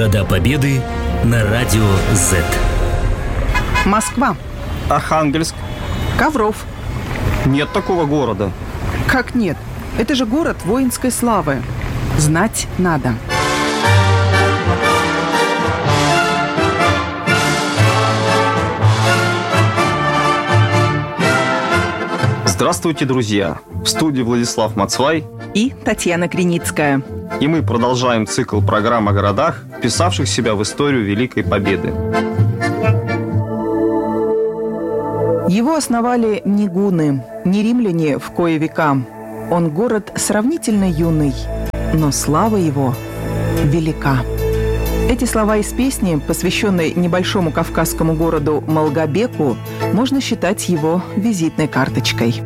Города Победы на радио Z. Москва. Архангельск. Ковров. Нет такого города. Как нет? Это же город воинской славы. Знать надо. Здравствуйте, друзья! В студии Владислав Мацвай и Татьяна Криницкая. И мы продолжаем цикл программ о городах, вписавших себя в историю Великой Победы. Его основали не гунны, не римляне в кои века. Он город сравнительно юный, но слава его велика. Эти слова из песни, посвященной небольшому кавказскому городу Малгобеку, можно считать его визитной карточкой.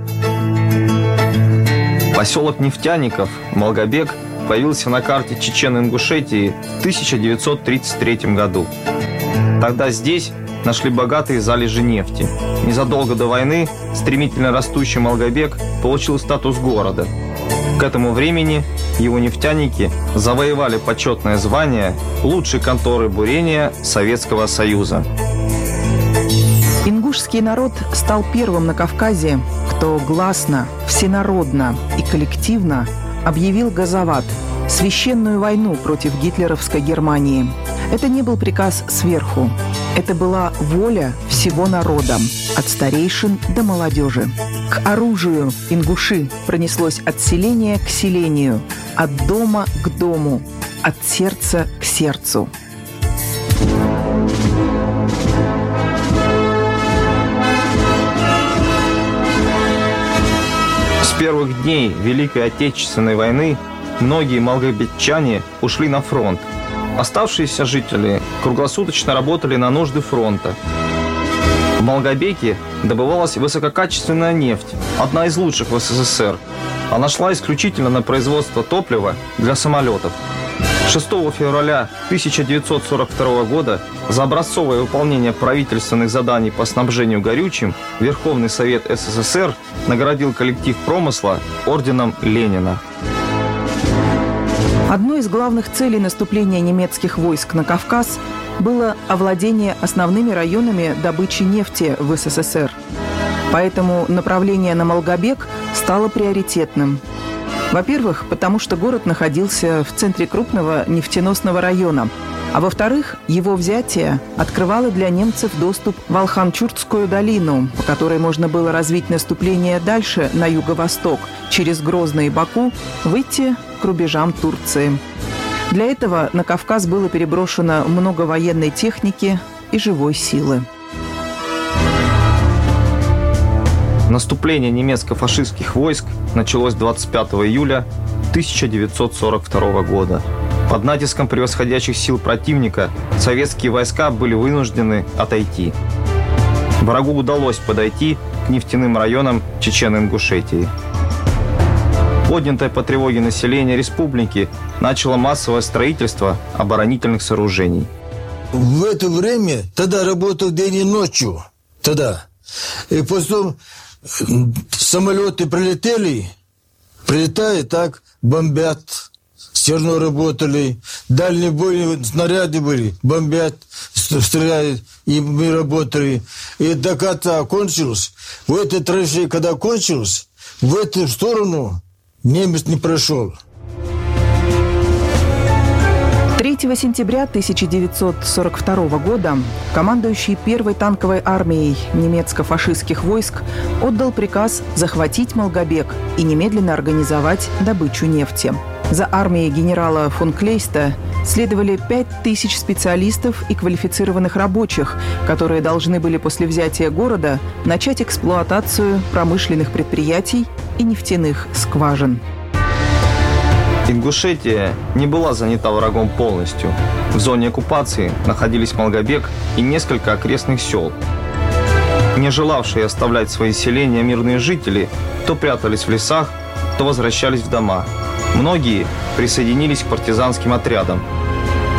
Поселок нефтяников Малгобек появился на карте Чечен-Ингушетии в 1933 году. Тогда здесь нашли богатые залежи нефти. Незадолго до войны стремительно растущий Малгобек получил статус города. К этому времени его нефтяники завоевали почетное звание лучшей конторы бурения Советского Союза. Ингушский народ стал первым на Кавказе, кто гласно, всенародно и коллективно объявил газоват – священную войну против гитлеровской Германии. Это не был приказ сверху. Это была воля всего народа, от старейшин до молодежи. К оружию ингуши пронеслось от селения к селению, от дома к дому, от сердца к сердцу. С первых дней Великой Отечественной войны многие малгобекчане ушли на фронт. Оставшиеся жители круглосуточно работали на нужды фронта. В Малгобеке добывалась высококачественная нефть, одна из лучших в СССР. Она шла исключительно на производство топлива для самолетов. 6 февраля 1942 года за образцовое выполнение правительственных заданий по снабжению горючим Верховный Совет СССР наградил коллектив промысла орденом Ленина. Одной из главных целей наступления немецких войск на Кавказ было овладение основными районами добычи нефти в СССР. Поэтому направление на Малгобек стало приоритетным. Во-первых, потому что город находился в центре крупного нефтеносного района. А во-вторых, его взятие открывало для немцев доступ в Алханчуртскую долину, по которой можно было развить наступление дальше на юго-восток, через Грозный и Баку, выйти к рубежам Турции. Для этого на Кавказ было переброшено много военной техники и живой силы. Наступление немецко-фашистских войск началось 25 июля 1942 года. Под натиском превосходящих сил противника советские войска были вынуждены отойти. Врагу удалось подойти к нефтяным районам Чечен-Ингушетии. Поднятое по тревоге население республики начало массовое строительство оборонительных сооружений. В это время тогда работал день и ночью. И потом самолеты прилетают, так бомбят. Все равно работали. Дальние бои, снаряды были, бомбят, стреляют, и мы работали. И до конца кончилось. В этой траншеи, когда кончилось, в эту сторону немец не прошел. 3 сентября 1942 года командующий первой танковой армией немецко-фашистских войск отдал приказ захватить Малгобек и немедленно организовать добычу нефти. За армией генерала фон Клейста следовали 5000 специалистов и квалифицированных рабочих, которые должны были после взятия города начать эксплуатацию промышленных предприятий и нефтяных скважин. Ингушетия не была занята врагом полностью. В зоне оккупации находились Малгобек и несколько окрестных сел. Не желавшие оставлять свои селения мирные жители то прятались в лесах, то возвращались в дома. Многие присоединились к партизанским отрядам.